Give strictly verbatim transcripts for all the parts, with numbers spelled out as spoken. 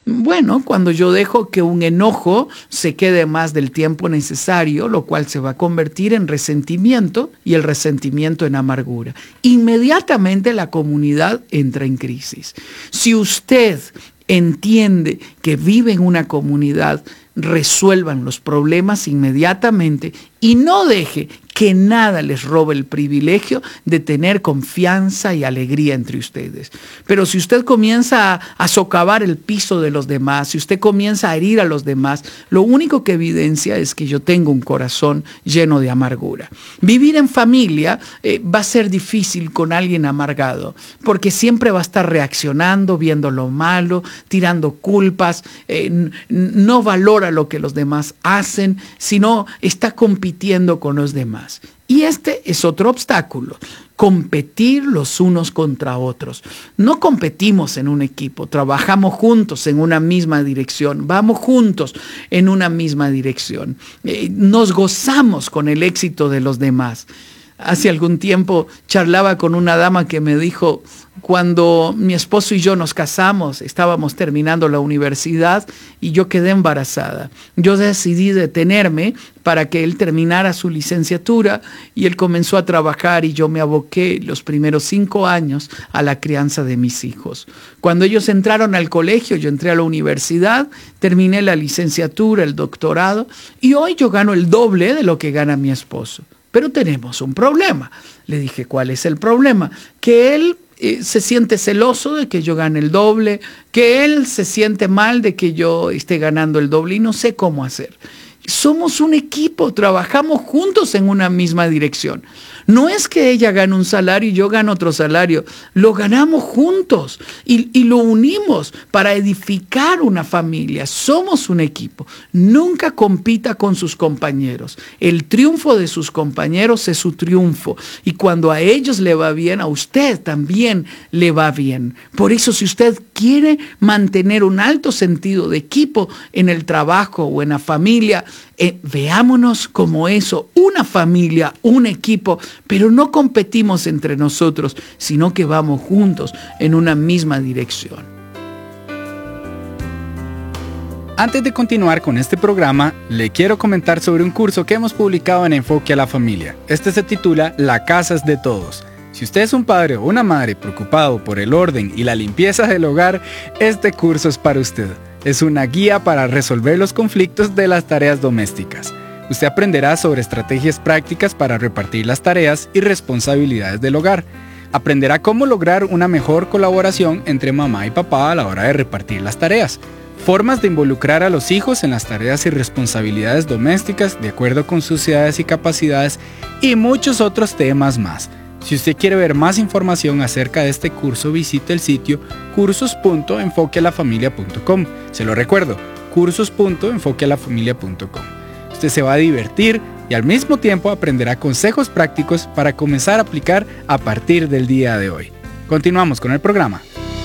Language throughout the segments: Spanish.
Bueno, cuando yo dejo que un enojo se quede más del tiempo necesario, lo cual se va a convertir en resentimiento y el resentimiento en amargura. Inmediatamente la comunidad entra en crisis. Si usted entiende que vive en una comunidad, resuelvan los problemas inmediatamente y no deje que nada les robe el privilegio de tener confianza y alegría entre ustedes. Pero si usted comienza a, a socavar el piso de los demás, si usted comienza a herir a los demás, lo único que evidencia es que yo tengo un corazón lleno de amargura. Vivir en familia eh, va a ser difícil con alguien amargado, porque siempre va a estar reaccionando, viendo lo malo, tirando culpas, eh, no valora lo que los demás hacen, sino está compitiendo con los demás. Y este es otro obstáculo, competir los unos contra otros. No competimos en un equipo, trabajamos juntos en una misma dirección, vamos juntos en una misma dirección. Eh, nos gozamos con el éxito de los demás. Hace algún tiempo charlaba con una dama que me dijo, cuando mi esposo y yo nos casamos, estábamos terminando la universidad y yo quedé embarazada. Yo decidí detenerme para que él terminara su licenciatura y él comenzó a trabajar y yo me aboqué los primeros cinco años a la crianza de mis hijos. Cuando ellos entraron al colegio, yo entré a la universidad, terminé la licenciatura, el doctorado y hoy yo gano el doble de lo que gana mi esposo. Pero tenemos un problema. Le dije, ¿cuál es el problema? Que él eh, se siente celoso de que yo gane el doble, que él se siente mal de que yo esté ganando el doble y no sé cómo hacer. Somos un equipo, trabajamos juntos en una misma dirección. No es que ella gane un salario y yo gane otro salario, lo ganamos juntos y, y lo unimos para edificar una familia. Somos un equipo. Nunca compita con sus compañeros. El triunfo de sus compañeros es su triunfo y cuando a ellos le va bien, a usted también le va bien. Por eso, si usted quiere mantener un alto sentido de equipo en el trabajo o en la familia, Eh, veámonos como eso, una familia, un equipo, pero no competimos entre nosotros, sino que vamos juntos en una misma dirección. Antes de continuar con este programa, le quiero comentar sobre un curso que hemos publicado en Enfoque a la Familia. Este se titula La casa es de todos. Si usted es un padre o una madre preocupado por el orden y la limpieza del hogar, este curso es para usted. Es una guía para resolver los conflictos de las tareas domésticas. Usted aprenderá sobre estrategias prácticas para repartir las tareas y responsabilidades del hogar. Aprenderá cómo lograr una mejor colaboración entre mamá y papá a la hora de repartir las tareas. Formas de involucrar a los hijos en las tareas y responsabilidades domésticas de acuerdo con sus edades y capacidades y muchos otros temas más. Si usted quiere ver más información acerca de este curso, visite el sitio cursos punto enfoque a la familia punto com. Se lo recuerdo, cursos punto enfoque a la familia punto com. Usted se va a divertir y al mismo tiempo aprenderá consejos prácticos para comenzar a aplicar a partir del día de hoy. Continuamos con el programa.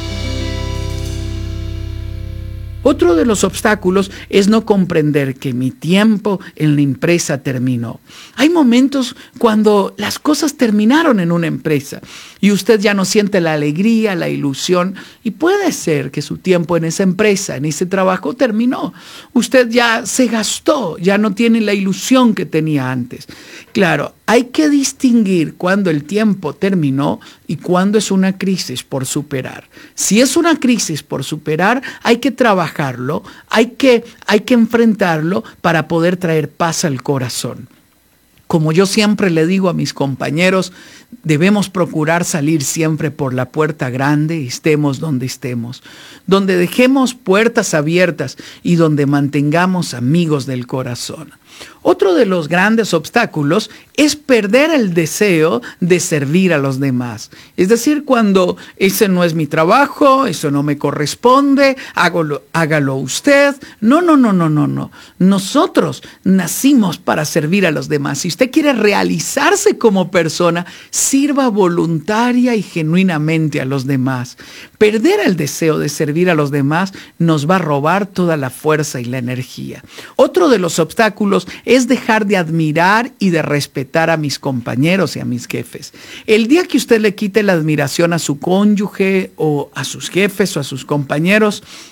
Otro de los obstáculos es no comprender que mi tiempo en la empresa terminó. Hay momentos cuando las cosas terminaron en una empresa y usted ya no siente la alegría, la ilusión y puede ser que su tiempo en esa empresa, en ese trabajo terminó. Usted ya se gastó, ya no tiene la ilusión que tenía antes. Claro, hay que distinguir cuando el tiempo terminó y cuando es una crisis por superar. Si es una crisis por superar, hay que trabajarlo, hay que, hay que enfrentarlo para poder traer paz al corazón. Como yo siempre le digo a mis compañeros, debemos procurar salir siempre por la puerta grande, estemos donde estemos, donde dejemos puertas abiertas y donde mantengamos amigos del corazón. Otro de los grandes obstáculos es perder el deseo de servir a los demás. Es decir, cuando ese no es mi trabajo, eso no me corresponde, hágalo, hágalo usted. No, no, no, no, no, no. Nosotros nacimos para servir a los demás. Si usted quiere realizarse como persona, sirva voluntaria y genuinamente a los demás. Perder el deseo de servir a los demás nos va a robar toda la fuerza y la energía. Otro de los obstáculos es dejar de admirar y de respetar a mis compañeros y a mis jefes. El día que usted le quite la admiración a su cónyuge o a sus jefes o a sus compañeros,